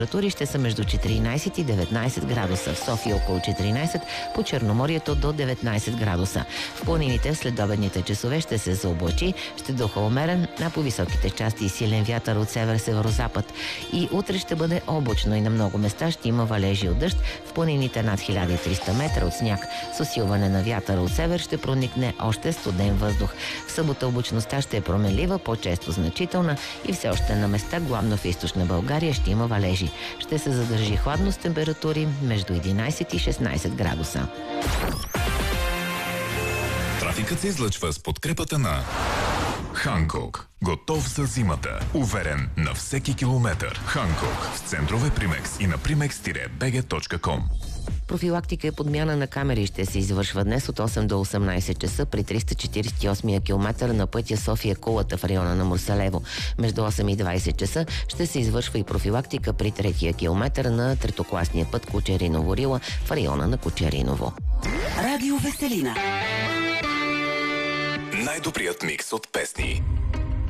Температури ще са между 14 и 19 градуса. В София около 14, по Черноморието до 19 градуса. В планините в следобедните часове ще се заоблачи, ще духа умерен, а по високите части силен вятър от север-северозапад. И утре ще бъде облачно и на много места ще има валежи от дъжд, в планините над 1300 метра от сняг. С усилване на вятъра от север ще проникне още студен въздух. В събота облачността ще е променлива, по-често значителна и все още на места, главно в източна България, ще има валежи. Ще се задържи хладно с температури между 11 и 16 градуса. Трафикът се излъчва с подкрепата на Ханкок. Готов за зимата. Уверен на всеки километър. Ханкок. В центрове Примекс и на primex-bg.com. Профилактика и подмяна на камери ще се извършва днес от 8 до 18 часа при 348 км на пътя София-Кулата в района на Мурсалево. Между 8 и 20 часа ще се извършва и профилактика при 3-я километър на третокласния път Кочериново-Рила в района на Кочериново. Радио Веселина. Най-добрият микс от песни.